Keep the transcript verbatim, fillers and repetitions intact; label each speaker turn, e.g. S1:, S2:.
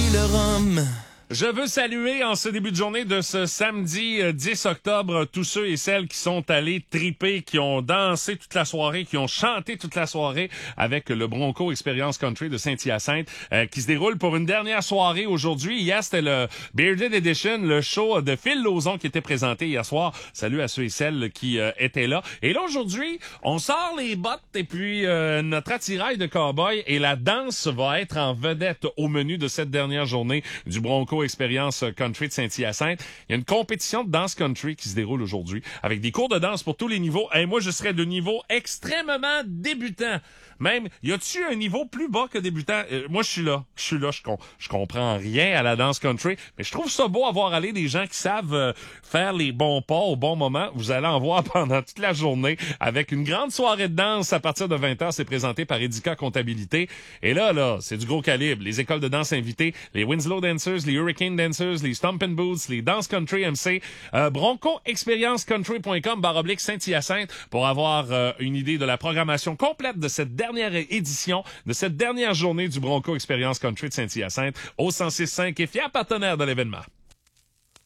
S1: le rhum.
S2: Je veux saluer en ce début de journée de ce samedi euh, dix octobre tous ceux et celles qui sont allés triper, qui ont dansé toute la soirée, qui ont chanté toute la soirée avec le Bronco Experience Country de Saint-Hyacinthe euh, qui se déroule pour une dernière soirée aujourd'hui. Hier, c'était le Bearded Edition, le show de Phil Lauzon qui était présenté hier soir. Salut à ceux et celles qui euh, étaient là. Et là, aujourd'hui, on sort les bottes et puis euh, notre attirail de cow-boy et la danse va être en vedette au menu de cette dernière journée du Bronco Expérience Country de Saint-Hyacinthe. Il y a une compétition de danse country qui se déroule aujourd'hui avec des cours de danse pour tous les niveaux. Et moi, je serais de niveau extrêmement débutant. Même, y a-tu un niveau plus bas que débutant? Euh, moi, je suis là. Je suis là. Je, com- je comprends rien à la danse country, mais je trouve ça beau à voir aller des gens qui savent euh, faire les bons pas au bon moment. Vous allez en voir pendant toute la journée avec une grande soirée de danse à partir de vingt heures. C'est présenté par Edica Comptabilité. Et là, là, c'est du gros calibre. Les écoles de danse invitées, les Winslow Dancers, les Hurricane Dancers, les Stompin' Boots, les Dance Country M C, euh, bronco experience country point com barre oblique Saint-Hyacinthe pour avoir euh, une idée de la programmation complète de cette dernière édition, de cette dernière journée du Bronco Experience Country de Saint-Hyacinthe au cent six virgule cinq et fier partenaire de l'événement.